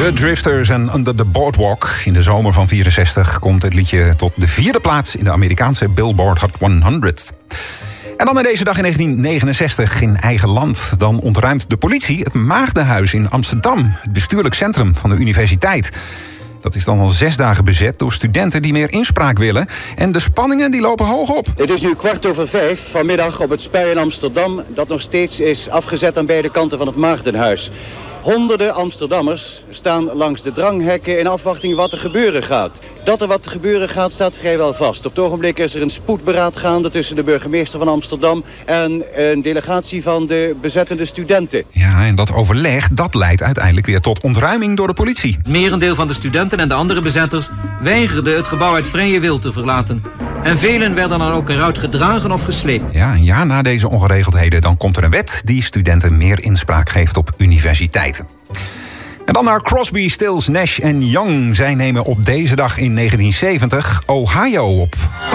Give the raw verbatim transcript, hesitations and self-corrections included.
De Drifters en Under the Boardwalk. In de zomer van vierenzestig komt het liedje tot de vierde plaats in de Amerikaanse Billboard Hot honderd. En dan in deze dag in negentien negenenzestig in eigen land. Dan ontruimt de politie het Maagdenhuis in Amsterdam, het bestuurlijk centrum van de universiteit. Dat is dan al zes dagen bezet door studenten die meer inspraak willen. En de spanningen die lopen hoog op. Het is nu kwart over vijf vanmiddag op het Spui in Amsterdam, dat nog steeds is afgezet aan beide kanten van het Maagdenhuis. Honderden Amsterdammers staan langs de dranghekken in afwachting wat er gebeuren gaat. Dat er wat gebeuren gaat staat vrijwel vast. Op het ogenblik is er een spoedberaad gaande tussen de burgemeester van Amsterdam en een delegatie van de bezettende studenten. Ja, en dat overleg dat leidt uiteindelijk weer tot ontruiming door de politie. Het merendeel van de studenten en de andere bezetters weigerden het gebouw uit vrije wil te verlaten. En velen werden dan ook eruit gedragen of gesleept. Ja, een jaar na deze ongeregeldheden dan komt er een wet die studenten meer inspraak geeft op universiteiten. En dan naar Crosby, Stills, Nash en Young. Zij nemen op deze dag in negentien zeventig Ohio op.